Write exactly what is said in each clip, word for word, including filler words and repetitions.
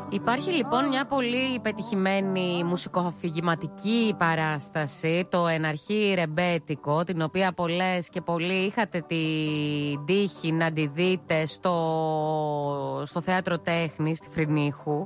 Υπάρχει λοιπόν μια πολύ πετυχημένη μουσικοαφηγηματική παράσταση, το Εναρχή Ρεμπέτικο, την οποία πολλές και πολλοί είχατε την τύχη να τη δείτε στο, στο Θέατρο Τέχνης στη Φρυνίχου.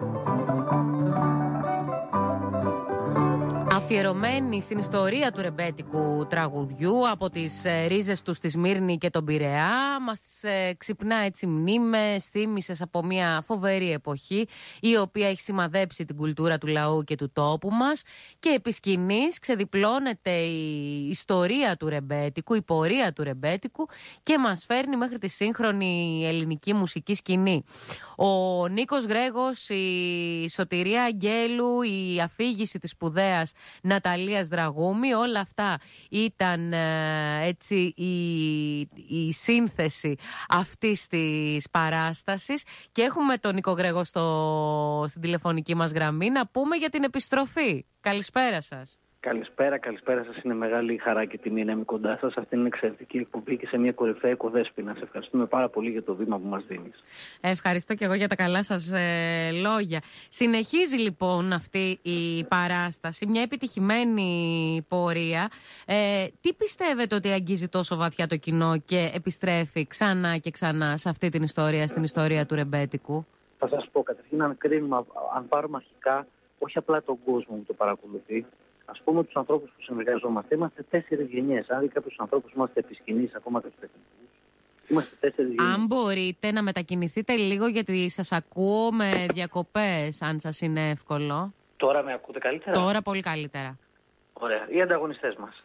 Αφιερωμένη στην ιστορία του ρεμπέτικου τραγουδιού, από τις ρίζες του στη Σμύρνη και τον Πειραιά, μας ξυπνά έτσι μνήμες, θύμησες από μια φοβερή εποχή, η οποία έχει σημαδέψει την κουλτούρα του λαού και του τόπου μας, και επί σκηνής ξεδιπλώνεται η ιστορία του ρεμπέτικου, η πορεία του ρεμπέτικου, και μας φέρνει μέχρι τη σύγχρονη ελληνική μουσική σκηνή. Ο Νίκος Γρέγος, η Σωτηρία Αγγέλου, η αφήγηση της σπουδαίας Ναταλίας Δραγούμη, όλα αυτά ήταν ε, έτσι η, η σύνθεση αυτής της παράστασης. Και έχουμε τον Νίκο Γρέγο στο, στην τηλεφωνική μας γραμμή να πούμε για την επιστροφή. Καλησπέρα σας. Καλησπέρα, καλησπέρα σας. Είναι μεγάλη χαρά και τιμή να είμαι κοντά σας. Αυτή είναι εξαιρετική εκπομπή και σε μια κορυφαία οικοδέσποινα. Σε ευχαριστούμε πάρα πολύ για το βήμα που μας δίνεις. Ευχαριστώ και εγώ για τα καλά σας ε, λόγια. Συνεχίζει λοιπόν αυτή η παράσταση, μια επιτυχημένη πορεία. Ε, τι πιστεύετε ότι αγγίζει τόσο βαθιά το κοινό και επιστρέφει ξανά και ξανά σε αυτή την ιστορία, στην ιστορία του ρεμπέτικου? Θα σας πω, καταρχήν, αν κρίνουμε, αν πάρουμε αρχικά, όχι απλά τον κόσμο που το παρακολουθεί. Ας πούμε, τους ανθρώπους που συνεργαζόμαστε, είμαστε τέσσερις γενιές. Αν δει κάποιους ανθρώπους που είμαστε επισχυνείς, ακόμα και τους τεχνικούς, είμαστε τέσσερις γενιές. Αν μπορείτε να μετακινηθείτε λίγο, γιατί σας ακούω με διακοπές, αν σας είναι εύκολο. Τώρα με ακούτε καλύτερα? Τώρα πολύ καλύτερα. Ωραία. Οι ανταγωνιστές μας.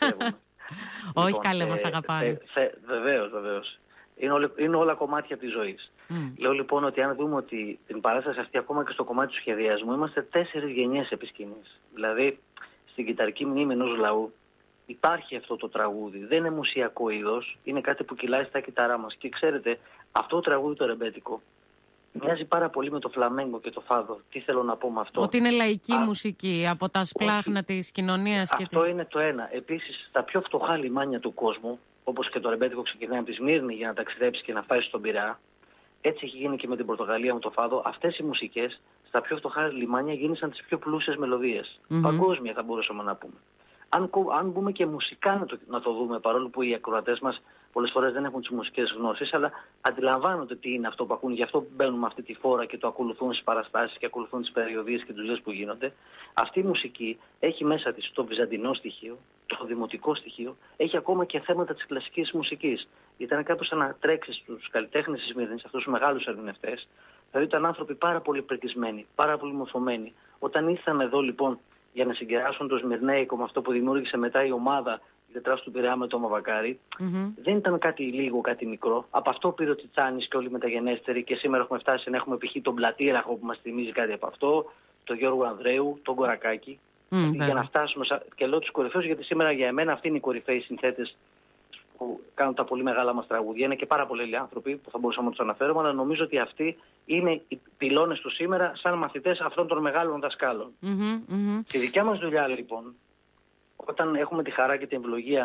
Όχι, λοιπόν, καλέ, ε, μας αγαπάνε. Βεβαίως, βεβαίως. Είναι, όλα, είναι όλα κομμάτια της ζωής. Mm. Λέω λοιπόν ότι αν δούμε ότι την παράσταση αυτή, ακόμα και στο κομμάτι του σχεδιασμού, είμαστε τέσσερις γενιές επισκηνής. Δηλαδή, στην κυταρική μνήμη ενός λαού υπάρχει αυτό το τραγούδι. Δεν είναι μουσιακό είδος, είναι κάτι που κυλάει στα κυταρά μας. Και ξέρετε, αυτό το τραγούδι το ρεμπέτικο μοιάζει πάρα πολύ με το φλαμέγκο και το φάδο. Τι θέλω να πω με αυτό? Ότι είναι λαϊκή Α, μουσική, από τα σπλάχνα όχι, της κοινωνίας. Και αυτό της... είναι το ένα. Επίσης, στα πιο φτωχά λιμάνια του κόσμου, όπως και το ρεμπέτικο ξεκινάει από τη Σμύρνη για να ταξιδέψει και να φτάσει στον Πειραιά, έτσι έχει γίνει και με την Πορτογαλία, με το φάδο. Αυτές οι μουσικές στα πιο φτωχά λιμάνια γίνησαν τις πιο πλούσιες μελωδίες. Mm-hmm. Παγκόσμια θα μπορούσαμε να πούμε. Αν, αν μπούμε και μουσικά να το, να το δούμε, παρόλο που οι ακροατές μας πολλές φορές δεν έχουν τις μουσικές γνώσεις, αλλά αντιλαμβάνονται τι είναι αυτό που ακούν, γι' αυτό μπαίνουν αυτή τη φόρα και το ακολουθούν στις παραστάσεις και ακολουθούν τις περιοδίες και δουλειές που γίνονται. Αυτή η μουσική έχει μέσα της το βυζαντινό στοιχείο, το δημοτικό στοιχείο, έχει ακόμα και θέματα της κλασικής μουσικής. Ήταν κάπως σαν να τρέξει στους καλλιτέχνες της Σμύρνης, αυτούς τους μεγάλους ερμηνευτές. Δηλαδή ήταν άνθρωποι πάρα πολύ πρικισμένοι, πάρα πολύ μορφωμένοι. Όταν ήρθαν εδώ λοιπόν για να συγκεράσουν το Σμυρνέικο με αυτό που δημιούργησε μετά η ομάδα η τετράς του Πειραιά με το Μαβακάρι, mm-hmm. δεν ήταν κάτι λίγο, κάτι μικρό. Από αυτό πήρε ο Τσιτσάνης και όλοι οι μεταγενέστεροι, και σήμερα έχουμε φτάσει να έχουμε π.χ. τον Πλατήραχο που μας θυμίζει κάτι από αυτό, τον Γιώργο Ανδρέου, τον Κορακάκη. Mm, για να φτάσουμε, και λέω τους κορυφαίους, γιατί σήμερα για εμένα αυτοί είναι οι κορυφαίοι συνθέτες που κάνουν τα πολύ μεγάλα μας τραγούδια. Είναι και πάρα πολλοί άνθρωποι που θα μπορούσαμε να τους αναφέρουμε, αλλά νομίζω ότι αυτοί είναι οι πυλώνες του σήμερα σαν μαθητές αυτών των μεγάλων δασκάλων. Mm-hmm, mm-hmm. Στη δικιά μας δουλειά λοιπόν, όταν έχουμε τη χαρά και την ευλογία